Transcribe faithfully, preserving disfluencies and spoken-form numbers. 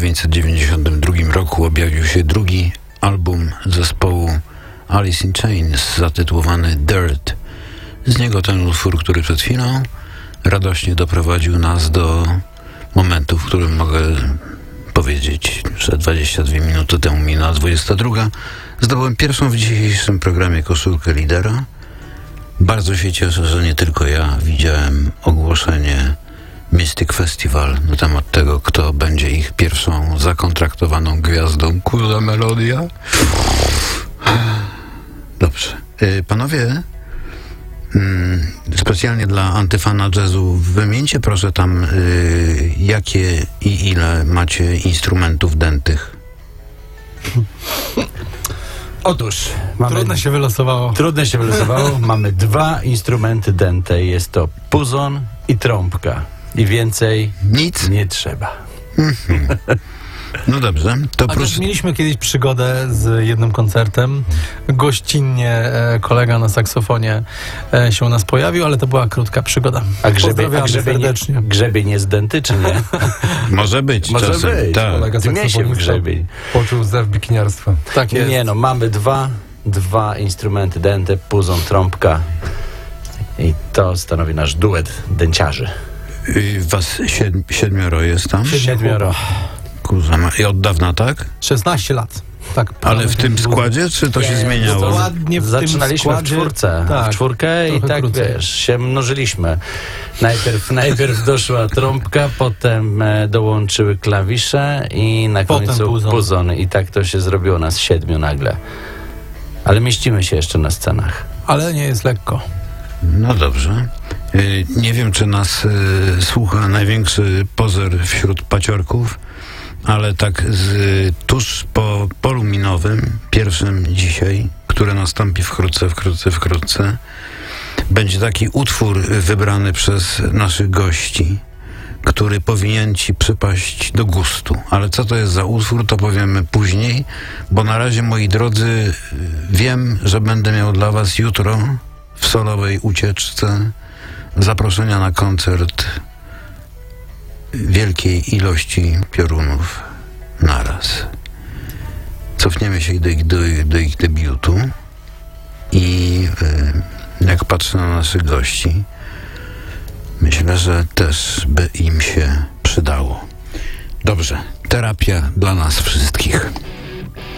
dziewięćset dziewięćdziesiątym drugim roku objawił się drugi album zespołu Alice in Chains zatytułowany Dirt. Z niego ten utwór, który przed chwilą radośnie doprowadził nas do momentu, w którym mogę powiedzieć, że dwadzieścia dwie minuty temu minęła dwudziesta druga. Zdobyłem pierwszą w dzisiejszym programie koszulkę lidera. Bardzo się cieszę, że nie tylko ja widziałem ogłoszenie Mystic Festival na temat tego, kto będzie ich pierwszą zakontraktowaną gwiazdą. Kurwa melodia. Dobrze. Panowie, specjalnie dla antyfana jazzu wymieńcie proszę tam, jakie i ile macie instrumentów dętych. Otóż mamy, Trudne się wylosowało. Trudne się wylosowało. Mamy dwa instrumenty dęte. Jest to puzon i trąbka. I więcej Nic? nie trzeba. Mm-hmm. No dobrze, to A proszę. mieliśmy kiedyś przygodę z jednym koncertem. Gościnnie e, kolega na saksofonie e, się u nas pojawił, ale to była krótka przygoda. A grzebień, a Pozdrawiamy grzebień, serdecznie. nie, grzebień jest dęty, czy nie? Może być Może czasem. być. Tak. Kolega Mnie się saksofonista grzebień. poczuł zew bikiniarstwa. Tak jest. Nie no, mamy dwa, dwa instrumenty dęte, puzon, trąbka. I to stanowi nasz duet dęciarzy. Y, Was siedm, siedmioro jest tam? Siedmioro. Kurwa, ma- i od dawna, tak? szesnaście lat. Tak, Ale w tym składzie, czy to się zmieniało? to ładnie w Zaczynaliśmy tym składzie. w czwórce, Tak, w czwórkę i trochę tak, krócej. wiesz, się mnożyliśmy. Najpierw, najpierw doszła trąbka, potem e, dołączyły klawisze i na Potem końcu puzon. puzon. I tak to się zrobiło nas siedmiu nagle. Ale mieścimy się jeszcze na scenach. Ale nie jest lekko. No dobrze. Y, Nie wiem, czy nas y, słucha największy pozer wśród paciorków, ale tak z, tuż po polu minowym, pierwszym dzisiaj, które nastąpi wkrótce, wkrótce, wkrótce, będzie taki utwór wybrany przez naszych gości, który powinien ci przypaść do gustu. Ale co to jest za utwór, to powiemy później, bo na razie, moi drodzy, wiem, że będę miał dla was jutro w solowej ucieczce zaproszenia na koncert wielkiej ilości piorunów naraz. Cofniemy się do ich, do, do ich debiutu i y, jak patrzę na naszych gości, myślę, że też by im się przydało. Dobrze, terapia dla nas wszystkich.